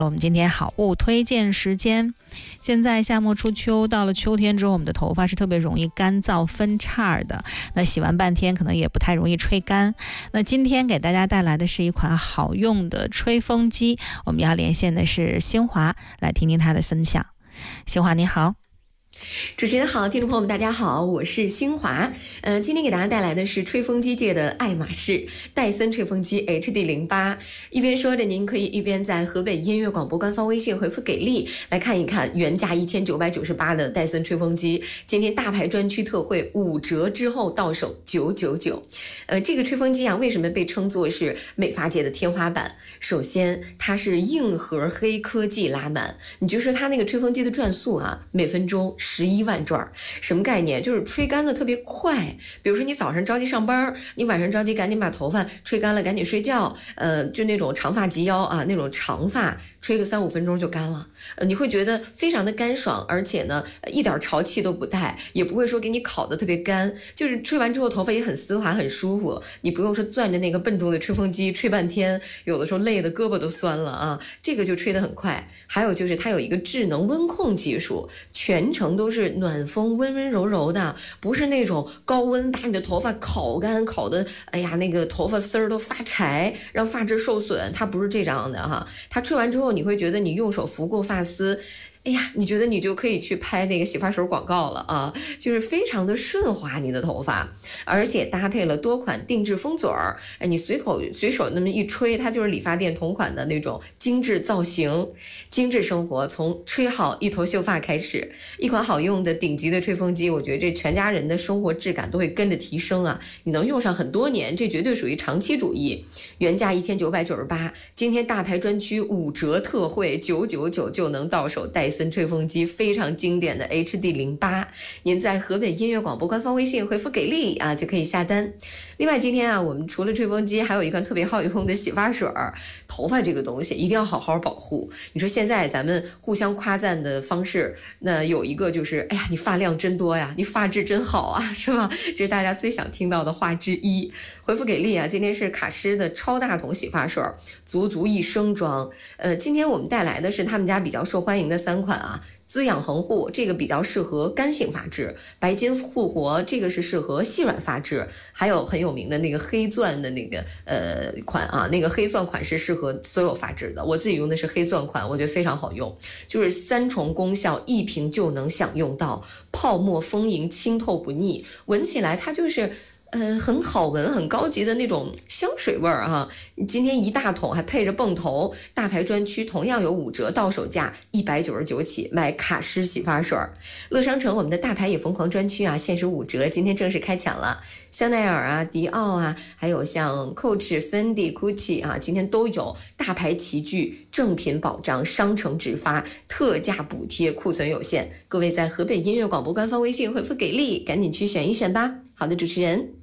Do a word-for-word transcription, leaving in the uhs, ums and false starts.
我们今天好物推荐时间。现在夏末初秋，到了秋天之后，我们的头发是特别容易干燥分叉的，那洗完半天可能也不太容易吹干。那今天给大家带来的是一款好用的吹风机，我们要连线的是新华，来听听他的分享。新华你好。 主持人好，听众朋友们大家好，我是新华。呃，今天给大家带来的是吹风机界的爱马仕戴森吹风机 H D 零八。一边说着，您可以一边在河北音乐广播官方微信回复给力，来看一看原价一千九百九十八的戴森吹风机，今天大牌专区特惠五折之后到手九九九。呃，这个吹风机啊，为什么被称作是美发界的天花板？首先，它是硬核黑科技拉满，你就说它那个吹风机的转速啊，每分钟十一万转，什么概念？就是吹干的特别快。比如说你早上着急上班，你晚上着急赶紧把头发吹干了，赶紧睡觉。呃，就那种长发及腰啊，那种长发，吹个三五分钟就干了。呃，你会觉得非常的干爽，而且呢，一点潮气都不带，也不会说给你烤得特别干。就是吹完之后头发也很丝滑，很舒服。你不用说攥着那个笨重的吹风机吹半天，有的时候累得胳膊都酸了啊。这个就吹得很快。还有就是它有一个智能温控技术，全程都是暖风温温柔柔的，不是那种高温把你的头发烤干，烤的哎呀那个头发丝儿都发柴，让发质受损。它不是这样的哈，它吹完之后你会觉得你用手拂过发丝，哎呀，你觉得你就可以去拍那个洗发水广告了啊，就是非常的顺滑你的头发，而且搭配了多款定制风嘴儿，哎，你随口随手那么一吹，它就是理发店同款的那种精致造型。精致生活从吹好一头秀发开始，一款好用的顶级的吹风机，我觉得这全家人的生活质感都会跟着提升啊，你能用上很多年，这绝对属于长期主义。原价一千九百九十八，今天大牌专区五折特惠九九九就能到手戴森吹风机非常经典的 H D 零八， 您在河北音乐广播官方微信回复给力啊就可以下单。另外今天啊，我们除了吹风机还有一款特别好用的洗发水。头发这个东西一定要好好保护，你说现在咱们互相夸赞的方式，那有一个就是哎呀你发量真多呀，你发质真好啊，是吧？这是大家最想听到的话之一。回复给力啊，今天是卡诗的超大桶洗发水，足足一升装。呃，今天我们带来的是他们家比较受欢迎的三款啊。滋养恒护，这个比较适合干性发质；白金复活，这个是适合细软发质；还有很有名的那个黑钻的那个呃款啊，那个黑钻款是适合所有发质的。我自己用的是黑钻款，我觉得非常好用，就是三重功效，一瓶就能享用到，泡沫丰盈，清透不腻，闻起来它就是呃，很好闻，很高级的那种香水味儿啊！今天一大桶还配着泵头，大牌专区同样有五折，到手价一百九十九起，买卡诗洗发水。乐商城我们的大牌也疯狂专区啊，限时五折，今天正式开抢了。香奈儿啊、迪奥啊，还有像 Coach、Fendi、Gucci 啊，今天都有大牌齐聚，正品保障，商城直发，特价补贴，库存有限。各位在河北音乐广播官方微信回复给力，赶紧去选一选吧。好的，主持人。